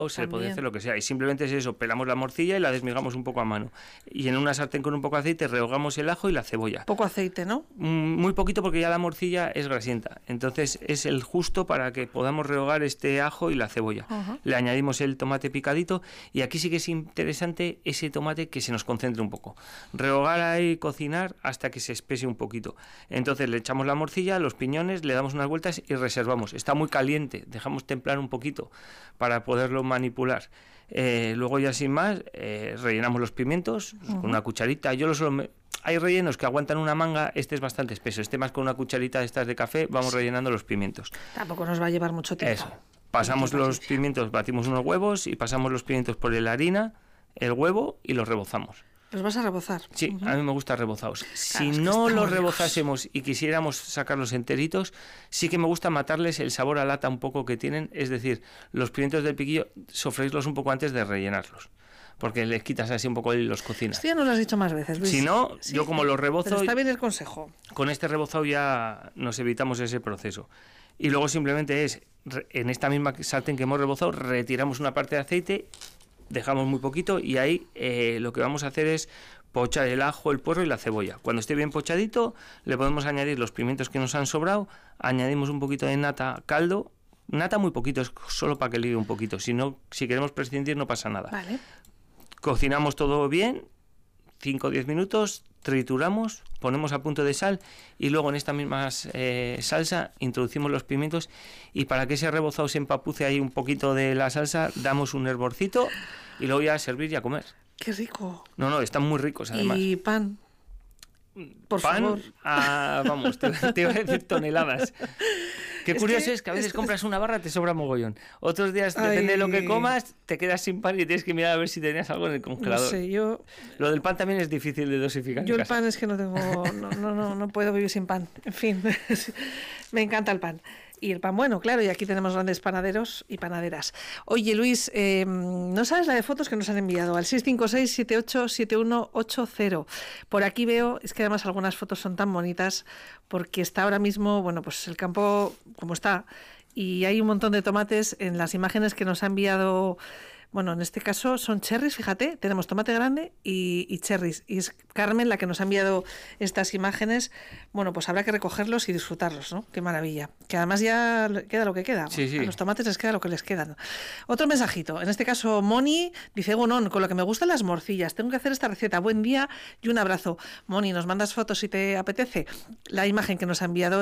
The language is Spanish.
O se le puede También. hacer lo que sea. Y simplemente es eso, pelamos la morcilla y la desmigamos un poco a mano. Y en una sartén con un poco de aceite rehogamos el ajo y la cebolla. Poco aceite, ¿no? Muy poquito porque ya la morcilla es grasienta. Entonces es el justo para que podamos rehogar este ajo y la cebolla. Ajá. Le añadimos el tomate picadito y aquí sí que es interesante ese tomate que se nos concentre un poco. Rehogar ahí, cocinar hasta que se espese un poquito. Entonces le echamos la morcilla, los piñones, le damos unas vueltas y reservamos. Está muy caliente, dejamos templar un poquito para poderlo manipular. Luego ya sin más, rellenamos los pimientos con una cucharita. Yo lo suelo... Hay rellenos que aguantan una manga, este es bastante espeso. Este más con una cucharita de estas de café, vamos rellenando los pimientos. Tampoco nos va a llevar mucho tiempo. Eso. Pasamos los pimientos, batimos unos huevos y pasamos los pimientos por la harina, el huevo y los rebozamos. ¿Los vas a rebozar? Sí, a mí me gusta rebozados. Si es que no están los muy rebozásemos y quisiéramos sacarlos enteritos, sí que me gusta matarles el sabor a lata un poco que tienen. Es decir, los pimientos del piquillo, sofreírlos un poco antes de rellenarlos. Porque les quitas así un poco y los cocinas. Esto ya nos lo has dicho más veces, Luis. Si no, yo como los rebozo... Pero está bien el consejo. Con este rebozado ya nos evitamos ese proceso. Y luego simplemente es, en esta misma sartén que hemos rebozado, retiramos una parte de aceite, dejamos muy poquito y ahí lo que vamos a hacer es pochar el ajo, el puerro y la cebolla. Cuando esté bien pochadito, le podemos añadir los pimientos que nos han sobrado, añadimos un poquito de nata caldo, nata muy poquito, es solo para que ligue un poquito, si queremos prescindir no pasa nada. Vale. Cocinamos todo bien, 5 o 10 minutos, trituramos, ponemos a punto de sal y luego en esta misma salsa introducimos los pimientos y para que ese rebozado se empapuce ahí un poquito de la salsa, damos un hervorcito y luego ya a servir y a comer. ¡Qué rico! No, están muy ricos además. Y pan. Por favor. Vamos, te iba a decir toneladas. Qué curioso es que a veces compras una barra, te sobra mogollón. Otros días, depende de lo que comas, te quedas sin pan y tienes que mirar a ver si tenías algo en el congelador. No sé, yo... Lo del pan también es difícil de dosificar. Yo el pan es que no tengo... No puedo vivir sin pan. En fin, me encanta el pan. Y el pan bueno, claro, y aquí tenemos grandes panaderos y panaderas. Oye, Luis, ¿no sabes la de fotos que nos han enviado? Al 656-787180. Por aquí veo, es que además algunas fotos son tan bonitas, porque está ahora mismo, bueno, pues el campo como está, y hay un montón de tomates en las imágenes que nos ha enviado... Bueno, en este caso son cherries, fíjate, tenemos tomate grande y cherries. Y es Carmen la que nos ha enviado estas imágenes. Bueno, pues habrá que recogerlos y disfrutarlos, ¿no? Qué maravilla. Que además ya queda lo que queda. Sí, sí. A los tomates les queda lo que les queda. Otro mensajito. En este caso, Moni dice, Gunón, con lo que me gustan las morcillas, tengo que hacer esta receta. Buen día y un abrazo. Moni, nos mandas fotos si te apetece. La imagen que nos ha enviado